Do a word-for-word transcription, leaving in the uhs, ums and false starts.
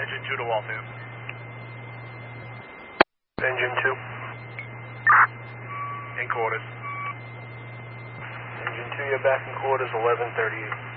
Engine two to Waltham. Engine two. In quarters. Engine two, you're back in quarters, eleven thirty-eight.